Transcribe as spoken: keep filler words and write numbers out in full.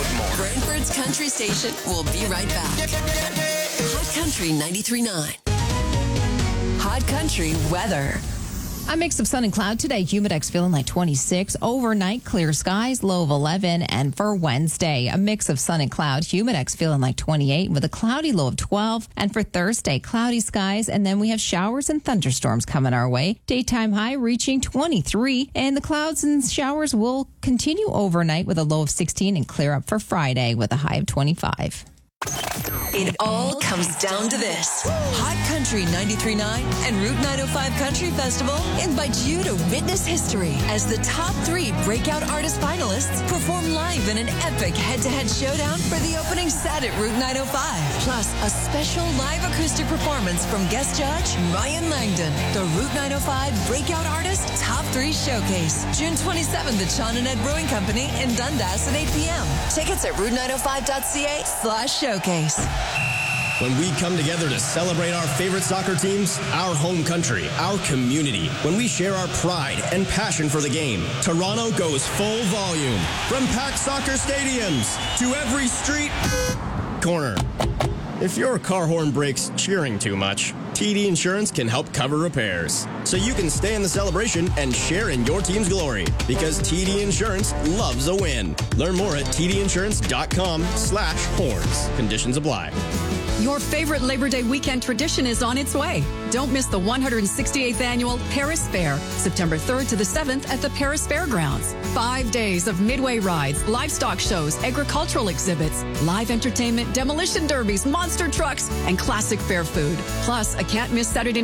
with more. Brantford's Country Station will be right back. Hot Country ninety-three point nine. Hot Country weather. A mix of sun and cloud today. Humidex feeling like twenty-six. Overnight, clear skies, low of eleven. And for Wednesday, a mix of sun and cloud. Humidex feeling like twenty-eight with a cloudy low of twelve. And for Thursday, cloudy skies. And then we have showers and thunderstorms coming our way. Daytime high reaching twenty-three. And the clouds and showers will continue overnight with a low of sixteen and clear up for Friday with a high of twenty-five. It all comes down to this. Hot Country ninety-three point nine and Route nine oh five Country Festival invite you to witness history as the top three breakout artist finalists perform live in an epic head-to-head showdown for the opening set at Route nine oh five. Plus, a special live acoustic performance from guest judge Ryan Langdon. The Route nine oh five Breakout Artist Top three Showcase. June twenty-seventh at Sean and Ed Brewing Company in Dundas at eight p.m. Tickets at route nine oh five dot c a slash showcase. When we come together to celebrate our favorite soccer teams, our home country, our community, when we share our pride and passion for the game, Toronto goes full volume. From packed soccer stadiums to every street corner. If your car horn breaks cheering too much, T D Insurance can help cover repairs. So you can stay in the celebration and share in your team's glory. Because T D Insurance loves a win. Learn more at tdinsurance.com slash horns. Conditions apply. Your favorite Labor Day weekend tradition is on its way. Don't miss the one hundred sixty-eighth Annual Paris Fair, September third to the seventh at the Paris Fairgrounds. Five days of midway rides, livestock shows, agricultural exhibits, live entertainment, demolition derbies, monster trucks, and classic fair food. Plus, a can't-miss Saturday